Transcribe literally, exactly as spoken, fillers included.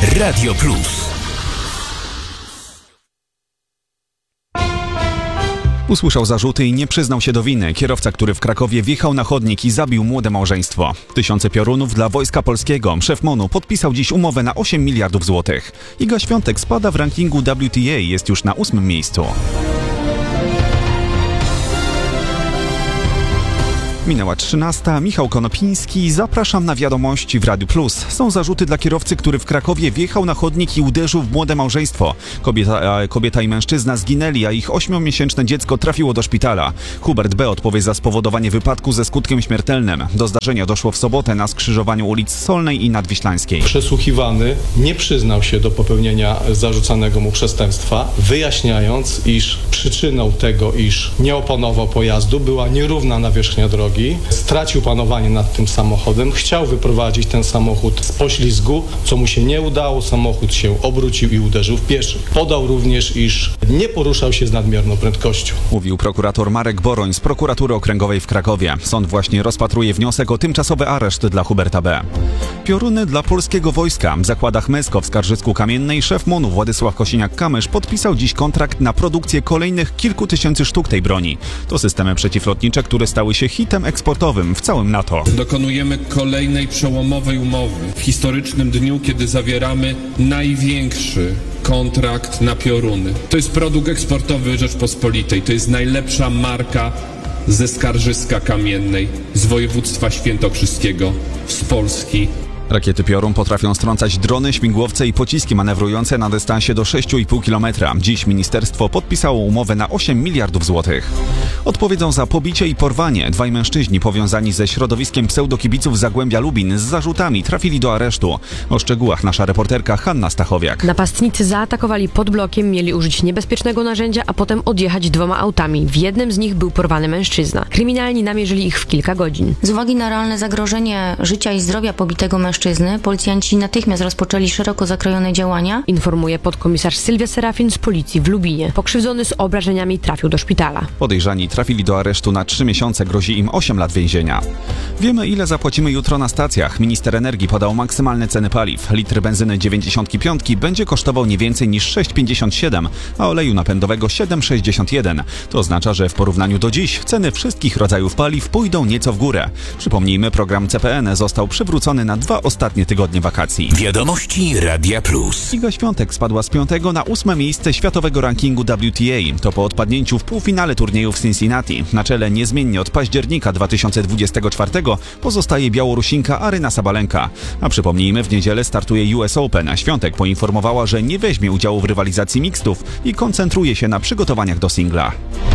Radio Plus. Usłyszał zarzuty i nie przyznał się do winy. Kierowca, który w Krakowie wjechał na chodnik i zabił młode małżeństwo. Tysiące piorunów dla Wojska Polskiego. Szef MON-u podpisał dziś umowę na osiem miliardów złotych. Iga Świątek spada w rankingu W T A, jest już na ósmym miejscu. Minęła trzynasta. Michał Konopiński. Zapraszam na wiadomości w Radiu Plus. Są zarzuty dla kierowcy, który w Krakowie wjechał na chodnik i uderzył w młode małżeństwo. Kobieta, kobieta i mężczyzna zginęli, a ich ośmiomiesięczne dziecko trafiło do szpitala. Hubert B. odpowie za spowodowanie wypadku ze skutkiem śmiertelnym. Do zdarzenia doszło w sobotę na skrzyżowaniu ulic Solnej i Nadwiślańskiej. Przesłuchiwany nie przyznał się do popełnienia zarzucanego mu przestępstwa, wyjaśniając, iż przyczyną tego, iż nie opanował pojazdu, była nierówna nawierzchnia drogi. Stracił panowanie nad tym samochodem, chciał wyprowadzić ten samochód z poślizgu, co mu się nie udało, samochód się obrócił i uderzył w pieszych. Podał również, iż nie poruszał się z nadmierną prędkością. Mówił prokurator Marek Boroń z Prokuratury Okręgowej w Krakowie. Sąd właśnie rozpatruje wniosek o tymczasowy areszt dla Huberta B. Pioruny dla polskiego wojska. W zakładach Mesko w Skarżysku-Kamiennej szef MON-u Władysław Kosiniak-Kamysz podpisał dziś kontrakt na produkcję kolejnych kilku tysięcy sztuk tej broni. To systemy przeciwlotnicze, które stały się hitem eksportowym w całym NATO. Dokonujemy kolejnej przełomowej umowy w historycznym dniu, kiedy zawieramy największy kontrakt na pioruny. To jest produkt eksportowy Rzeczpospolitej, to jest najlepsza marka ze Skarżyska Kamiennej, z województwa świętokrzyskiego, z Polski. Rakiety Piorun potrafią strącać drony, śmigłowce i pociski manewrujące na dystansie do sześć i pół kilometra. Dziś ministerstwo podpisało umowę na osiem miliardów złotych. Odpowiedzą za pobicie i porwanie. Dwaj mężczyźni powiązani ze środowiskiem pseudokibiców Zagłębia Lubin z zarzutami trafili do aresztu. O szczegółach nasza reporterka Hanna Stachowiak. Napastnicy zaatakowali pod blokiem, mieli użyć niebezpiecznego narzędzia, a potem odjechać dwoma autami. W jednym z nich był porwany mężczyzna. Kryminalni namierzyli ich w kilka godzin. Z uwagi na realne zagrożenie życia i zdrowia pobitego mężczyzny, policjanci natychmiast rozpoczęli szeroko zakrojone działania. Informuje podkomisarz Sylwia Serafin z policji w Lubinie. Pokrzywdzony z obrażeniami trafił do szpitala. Podejrzani trafili do aresztu na trzy miesiące, grozi im osiem lat więzienia. Wiemy, ile zapłacimy jutro na stacjach. Minister energii podał maksymalne ceny paliw. Litr benzyny dziewięćdziesiąt pięć będzie kosztował nie więcej niż sześć pięćdziesiąt siedem, a oleju napędowego siedem sześćdziesiąt jeden. To oznacza, że w porównaniu do dziś ceny wszystkich rodzajów paliw pójdą nieco w górę. Przypomnijmy, program C P N został przywrócony na dwa ostatnie tygodnie wakacji. Wiadomości Radia Plus. Iga Świątek spadła z piątego na ósme miejsce światowego rankingu W T A. To po odpadnięciu w półfinale turnieju w Cincinnati. Na czele niezmiennie od października dwa tysiące dwudziestego czwartego pozostaje Białorusinka Aryna Sabalenka. A przypomnijmy, w niedzielę startuje U S Open, a Świątek poinformowała, że nie weźmie udziału w rywalizacji mixtów i koncentruje się na przygotowaniach do singla.